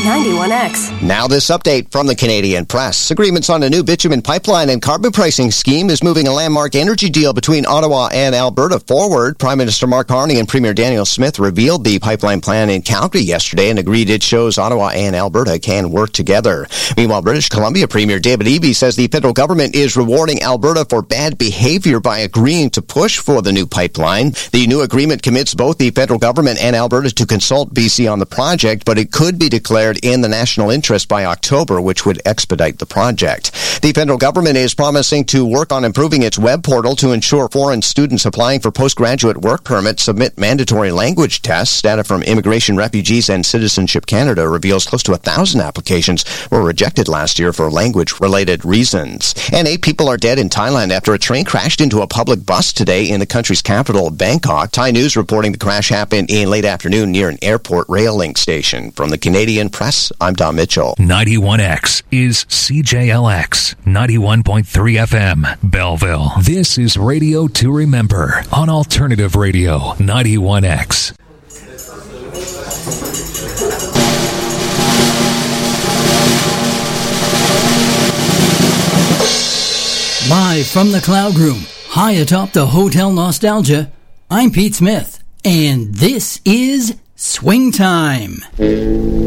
91X. Now this update from the Canadian Press. Agreements on a new bitumen pipeline and carbon pricing scheme is moving a landmark energy deal between Ottawa and Alberta forward. Prime Minister Mark Carney and Premier Daniel Smith revealed the pipeline plan in Calgary yesterday and agreed it shows Ottawa and Alberta can work together. Meanwhile, British Columbia Premier David Eby says the federal government is rewarding Alberta for bad behavior by agreeing to push for the new pipeline. The new agreement commits both the federal government and Alberta to consult BC on the project, but it could be declared in the national interest by October, which would expedite the project. The federal government is promising to work on improving its web portal to ensure foreign students applying for postgraduate work permits submit mandatory language tests. Data from Immigration, Refugees and Citizenship Canada reveals close to 1,000 applications were rejected last year for language-related reasons. And 8 people are dead in Thailand after a train crashed into a public bus today in the country's capital, Bangkok. Thai News reporting the crash happened in late afternoon near an airport rail link station. From the Canadian Press, I'm Don Mitchell. 91X is CJLX 91.3 FM, Belleville. This is Radio to Remember on Alternative Radio 91X. Live from the Cloud Room, high atop the Hotel Nostalgia, I'm Pete Smith, and this is Swing Time.